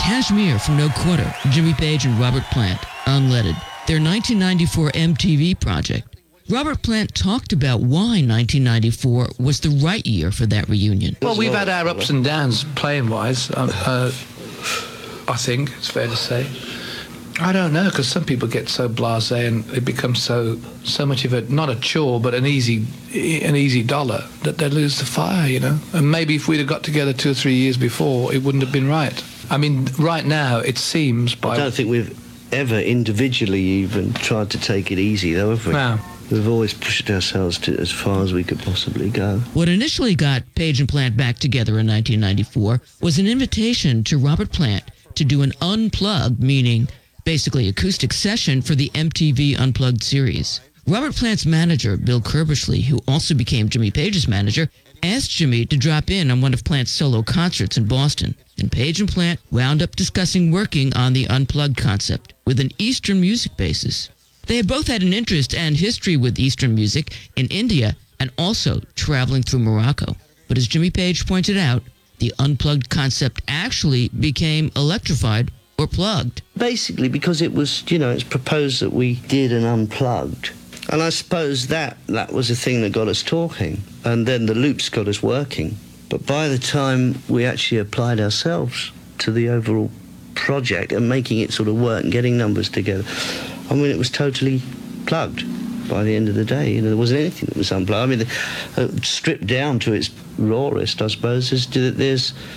Kashmir from No Quarter, Jimmy Page and Robert Plant, Unleaded, their 1994 MTV project. Robert Plant talked about why 1994 was the right year for that reunion. Well, we've had our ups and downs playing-wise, I think it's fair to say. I don't know, because some people get so blasé and it becomes so much of a, not a chore, but an easy dollar, that they lose the fire, you know. And maybe if we'd have got together 2 or 3 years before, it wouldn't have been right. I mean, right now, it seems by... I don't think we've ever individually even tried to take it easy, though, have we? No. We've always pushed ourselves to as far as we could possibly go. What initially got Page and Plant back together in 1994 was an invitation to Robert Plant to do an unplugged, meaning basically acoustic session for the MTV Unplugged series. Robert Plant's manager, Bill Kerbershley, who also became Jimmy Page's manager, asked Jimmy to drop in on one of Plant's solo concerts in Boston, and Page and Plant wound up discussing working on the Unplugged concept with an Eastern music basis. They had both had an interest and history with Eastern music in India and also traveling through Morocco. But as Jimmy Page pointed out, the Unplugged concept actually became electrified or plugged. Basically because it was, you know, it's proposed that we did an Unplugged. And I suppose that was the thing that got us talking. And then the loops got us working. But by the time we actually applied ourselves to the overall project and making it sort of work and getting numbers together, I mean, it was totally plugged by the end of the day. You know, there wasn't anything that was unplugged. I mean, stripped down to its rawest, I suppose, is that there's